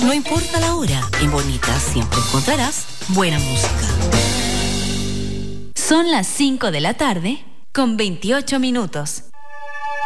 No importa la hora, en Bonita siempre encontrarás buena música. Son las 5 de la tarde con 28 minutos.